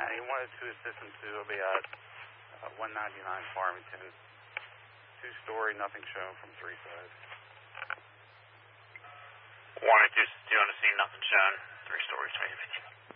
He wanted to assist him to be at 199 Farmington. 2-story, nothing shown from 3 sides. 182 on the scene, nothing shown. 3 stories, 2015.